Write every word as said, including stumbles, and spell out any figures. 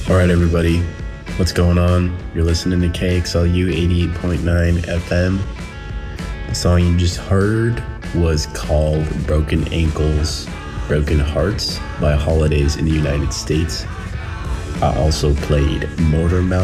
All right, everybody, what's going on? You're listening to K X L U eighty-eight point nine F M. The song you just heard was called Broken Ankles, Broken Hearts by Holidays in the United States. I also played Motor Mouth